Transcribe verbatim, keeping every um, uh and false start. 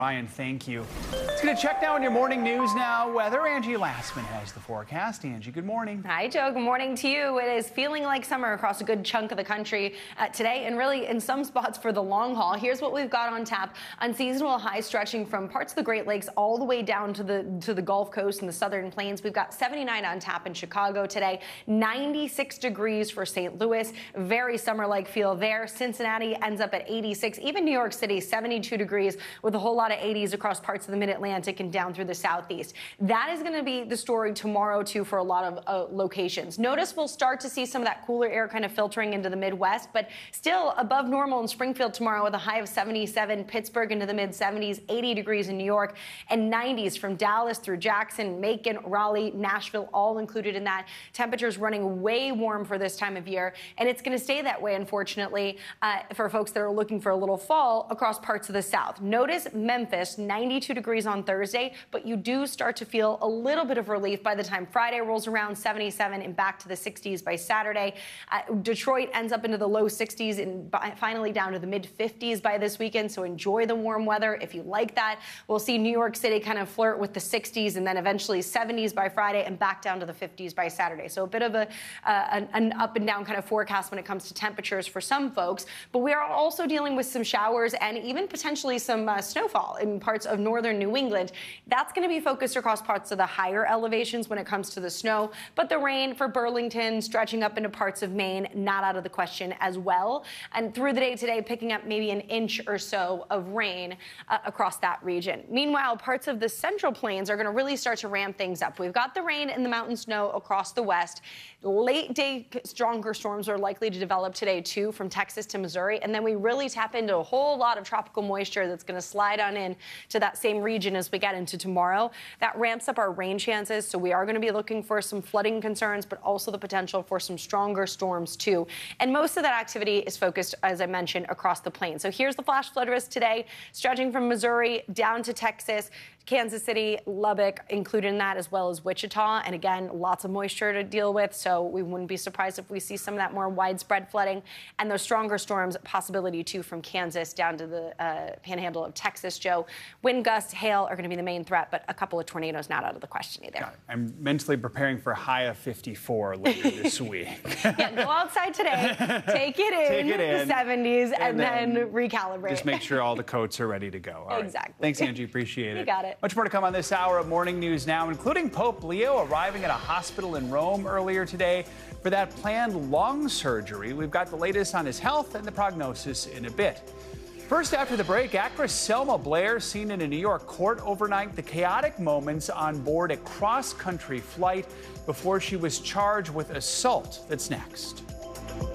Ryan, thank you. Let's get a check now on your morning news now. Weather, Angie Lassman has the forecast. Angie, good morning. Hi, Joe. Good morning to you. It is feeling like summer across a good chunk of the country uh, today, and really in some spots for the long haul. Here's what we've got on tap. Unseasonal highs stretching from parts of the Great Lakes all the way down to the to the Gulf Coast and the Southern Plains. We've got seventy-nine on tap in Chicago today, ninety-six degrees for Saint Louis. Very summer-like feel there. Cincinnati ends up at eighty-six. Even New York City, seventy-two degrees with a whole lot of eighties across parts of the mid-Atlantic and down through the southeast. That is going to be the story tomorrow, too, for a lot of uh, locations. Notice we'll start to see some of that cooler air kind of filtering into the Midwest, but still above normal in Springfield tomorrow with a high of seventy-seven, Pittsburgh into the mid-seventies, eighty degrees in New York, and nineties from Dallas through Jackson, Macon, Raleigh, Nashville, all included in that. Temperatures running way warm for this time of year, and it's going to stay that way, unfortunately, uh, for folks that are looking for a little fall across parts of the South. Notice Memphis, ninety-two degrees on Thursday, but you do start to feel a little bit of relief by the time Friday rolls around, seventy-seven and back to the sixties by Saturday. Uh, Detroit ends up into the low sixties and by, finally down to the mid fifties by this weekend, so enjoy the warm weather if you like that. We'll see New York City kind of flirt with the sixties and then eventually seventies by Friday and back down to the fifties by Saturday. So a bit of a uh, an, an up and down kind of forecast when it comes to temperatures for some folks, but we are also dealing with some showers and even potentially some uh, snowfall in parts of northern New England. That's going to be focused across parts of the higher elevations when it comes to the snow, but the rain for Burlington stretching up into parts of Maine, not out of the question as well. And through the day today, picking up maybe an inch or so of rain uh, across that region. Meanwhile, parts of the central plains are going to really start to ramp things up. We've got the rain and the mountain snow across the west. Late day stronger storms are likely to develop today, too, from Texas to Missouri. And then we really tap into a whole lot of tropical moisture that's going to slide on in to that same region as we get into tomorrow. That ramps up our rain chances, so we are going to be looking for some flooding concerns, but also the potential for some stronger storms, too. And most of that activity is focused, as I mentioned, across the plains. So here's the flash flood risk today, stretching from Missouri down to Texas, Kansas City, Lubbock included in that, as well as Wichita. And again, lots of moisture to deal with, so we wouldn't be surprised if we see some of that more widespread flooding. And those stronger storms, possibility, too, from Kansas down to the uh, panhandle of Texas, Joe. Wind gusts, hail are going to be the main threat, but a couple of tornadoes not out of the question either. I'm mentally preparing for a high of fifty-four later this week. Yeah, go outside today, take it in, take it in the seventies, and, and then, then recalibrate. Just make sure all the coats are ready to go. All exactly. Right. Thanks, Angie. Appreciate it. You got it. Much more to come on this hour of Morning News Now, including Pope Leo arriving at a hospital in Rome earlier today for that planned lung surgery. We've got the latest on his health and the prognosis in a bit. First, after the break, actress Selma Blair seen in a New York court overnight, the chaotic moments on board a cross-country flight before she was charged with assault. That's next.